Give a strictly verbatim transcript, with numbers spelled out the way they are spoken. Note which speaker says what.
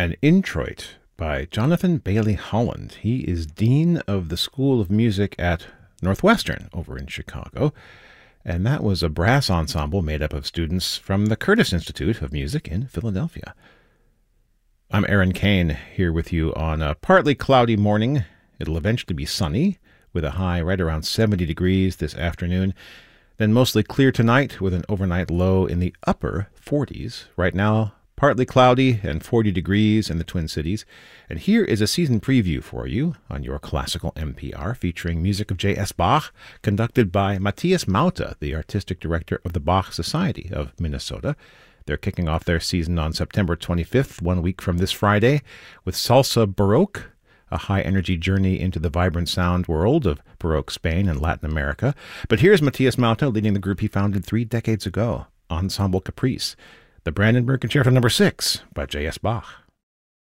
Speaker 1: An Introit by Jonathan Bailey Holland. He is Dean of the School of Music at Northwestern over in Chicago. And that was a brass ensemble made up of students from the Curtis Institute of Music in Philadelphia. I'm Aaron Kane here with you on a partly cloudy morning. It'll eventually be sunny with a high right around seventy degrees this afternoon. Then mostly clear tonight with an overnight low in the upper forties. Right now, partly cloudy and forty degrees in the Twin Cities. And here is a season preview for you on your classical N P R featuring music of J S. Bach, conducted by Matthias Mauta, the artistic director of the Bach Society of Minnesota. They're kicking off their season on September twenty-fifth, one week from this Friday, with Salsa Baroque, a high-energy journey into the vibrant sound world of Baroque Spain and Latin America. But here's Matthias Mauta leading the group he founded three decades ago, Ensemble Caprice, the Brandenburg Concerto number six by J S. Bach.